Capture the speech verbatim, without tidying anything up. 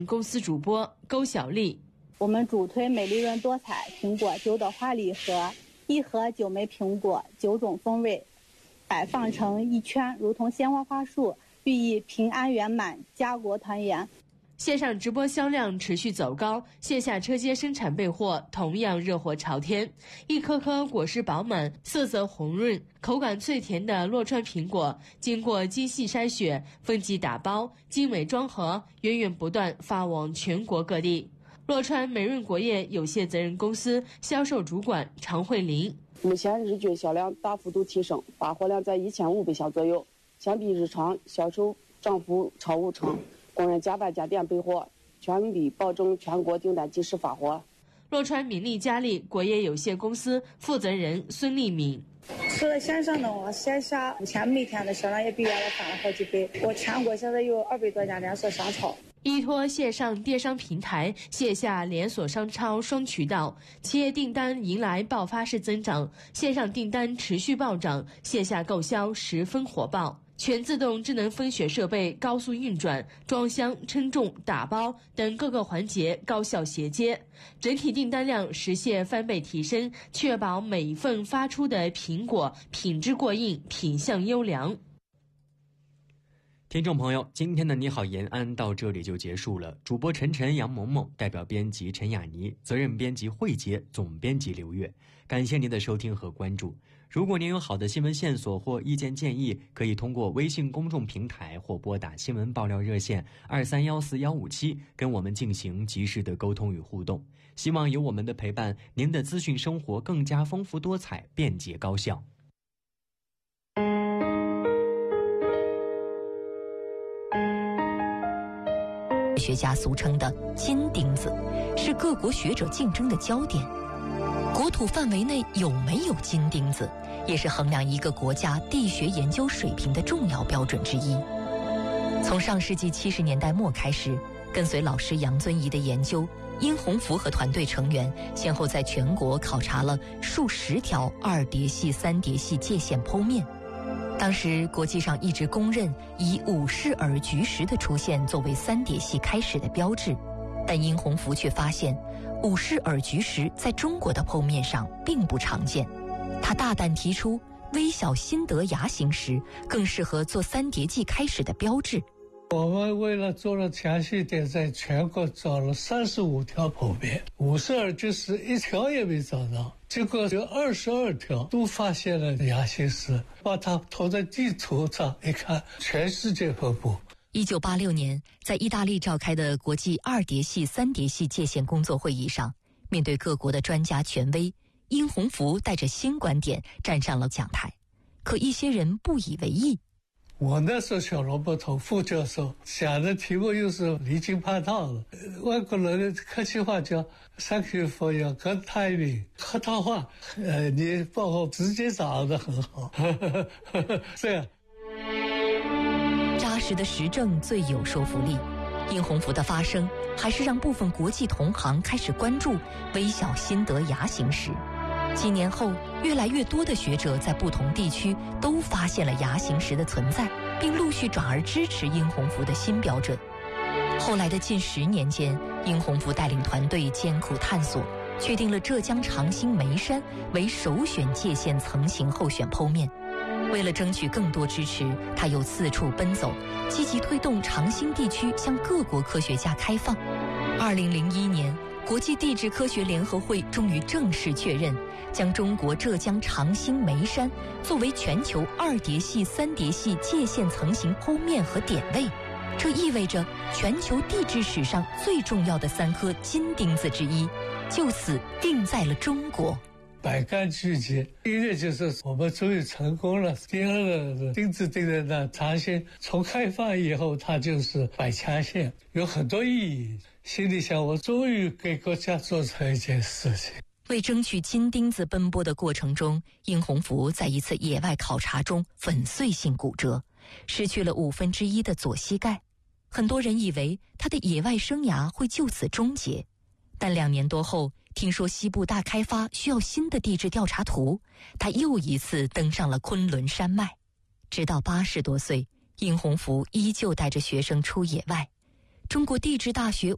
公司主播勾小丽。 我们主推美丽润多彩苹果酒的花礼盒，一盒九枚苹果，九种风味，摆放成一圈，如同鲜花花束，寓意平安圆满、家国团圆。 线上直播销量持续走高，线下车间生产备货同样热火朝天。一颗颗果实饱满、色泽红润、口感脆甜的洛川苹果，经过精细筛选、分级打包、精美装盒，源源不断发往全国各地。洛川美润果业有限责任公司销售主管常慧玲： 目前日均销量大幅度提升，发货量在一千五百箱左右，相比日常销售涨幅超五成。工人加班加点备货，全力保证全国订单及时发货。 洛川敏利佳丽果业有限公司负责人孙丽敏： 除了线上的话，线下目前每天的销量也比原来翻了好几倍。我全国现在有二百多家连锁商超。 依托线上电商平台、线下连锁商超双渠道，企业订单迎来爆发式增长，线上订单持续暴涨，线下购销十分火爆。全自动智能分选设备高速运转，装箱、称重、打包等各个环节高效衔接，整体订单量实现翻倍提升，确保每一份发出的苹果品质过硬、品相优良。 听众朋友，今天的你好延安到这里就结束了。主播陈晨、杨萌萌，代表编辑陈雅妮，责任编辑慧杰，总编辑刘月。感谢您的收听和关注。如果您有好的新闻线索或意见建议，可以通过微信公众平台或拨打新闻爆料热线二三幺四幺五七跟我们进行及时的沟通与互动。希望有我们的陪伴，您的资讯生活更加丰富多彩、便捷高效。 学家俗称的金钉子，是各国学者竞争的焦点。国土范围内有没有金钉子，也是衡量一个国家地学研究水平的重要标准之一。从上世纪七十年代末开始，跟随老师杨遵仪的研究，殷洪福和团队成员先后在全国考察了数十条二叠系、三叠系界限剖面。当时国际上一直公认以五氏耳菊石的出现作为三叠系开始的标志，但殷洪福却发现五氏耳菊石在中国的剖面上并不常见。他大胆提出微小新德牙形石更适合做三叠纪开始的标志。 我们为了做了详细点，在全国找了三十五条剖面，五氏耳菊石一条也没找到，结果有二十二条都发现了牙形石，把它投在地图上一看，全世界分布。 一九八六年，在意大利召开的国际二叠系、三叠系界限工作会议上，面对各国的专家权威，殷洪福带着新观点站上了讲台，可一些人不以为意。 我那时候小萝卜头副教授想的题目又是离经叛道的，外国人的客气话叫 Thank you for your good timing， 客套话，呃，你报告直接掌握得很好，这样。 扎实的实证最有说服力。殷洪福的发声，还是让部分国际同行开始关注微小新德牙形石。几年后，越来越多的学者在不同地区都发现了牙形石的存在，并陆续转而支持殷洪福的新标准。后来的近十年间，殷洪福带领团队艰苦探索，确定了浙江长兴眉山为首选界限层型候选剖面。为了争取更多支持，他又四处奔走，积极推动长兴地区向各国科学家开放。二零零一年，国际地质科学联合会终于正式确认，将中国浙江长兴眉山作为全球二叠系、三叠系界限层型剖面和点位。这意味着全球地质史上最重要的三颗金钉子之一，就此定在了中国。 百感俱结，第一个就是我们终于成功了，第二个钉子钉在那长兴，从开放以后它就是百强县，有很多意义。心里想，我终于给国家做成一件事情。 为争取金钉子奔波的过程中，殷洪福在一次野外考察中粉碎性骨折，失去了五分之一的左膝盖。很多人以为他的野外生涯会就此终结，但两年多后，听说西部大开发需要新的地质调查图，他又一次登上了昆仑山脉。直到八十多岁，殷洪福依旧带着学生出野外。中国地质大学